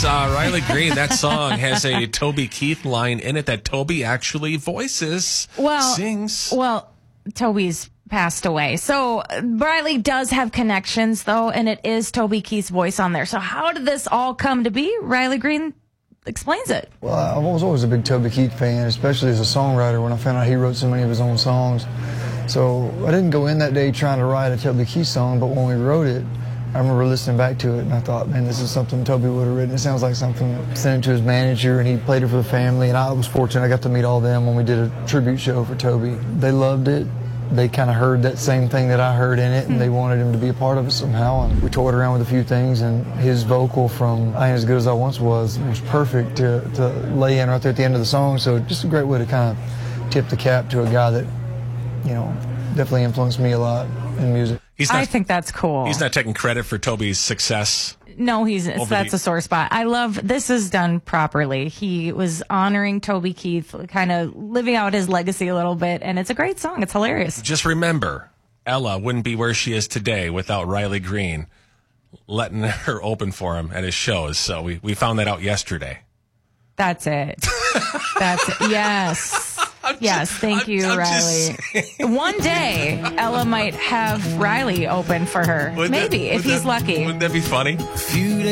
Riley Green. That song has a Toby Keith line in it that Toby actually voices, sings. Well, Toby's passed away. So Riley does have connections, though, and it is Toby Keith's voice on there. So how did this all come to be? Riley Green explains it. Well, I was always a big Toby Keith fan, especially as a songwriter when I found out he wrote so many of his own songs. So I didn't go in that day trying to write a Toby Keith song, but when we wrote it, I remember listening back to it, and I thought, man, this is something Toby would have written. It sounds like something that sent it to his manager, and he played it for the family, and I was fortunate. I got to meet all of them when we did a tribute show for Toby. They loved it. They kind of heard that same thing that I heard in it, and they wanted him to be a part of it somehow. And we toyed around with a few things, and his vocal from I Ain't As Good As I Once was perfect to lay in right there at the end of the song. So just a great way to kind of tip the cap to a guy that, you know, definitely influenced me a lot in music. I think that's cool. He's not taking credit for Toby's success. No, that's a sore spot. I love this is done properly. He was honoring Toby Keith, kind of living out his legacy a little bit, and it's a great song. It's hilarious. Just remember, Ella wouldn't be where she is today without Riley Green letting her open for him at his shows. So we found that out yesterday. That's it. That's it. Yes. Yes, thank you, Riley. One day, Ella might have Riley open for her. Maybe, if he's lucky. Wouldn't that be funny?